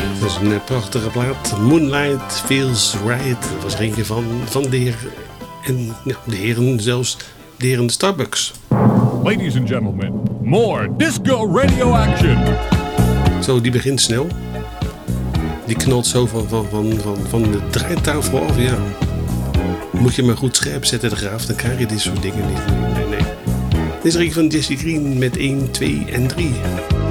Dat is een prachtige plaat. Moonlight Feels Right. Dat was er eentje van de heer. En ja, de heren zelfs. De heren Starbucks. Ladies and gentlemen, more disco radio action. Zo, die begint snel. Die knalt zo van de draaitafel af, ja. Moet je maar goed scherp zetten, de graaf. Dan krijg je dit soort dingen niet. Nee. Dit is er een van Jesse Green met 1, 2 en 3.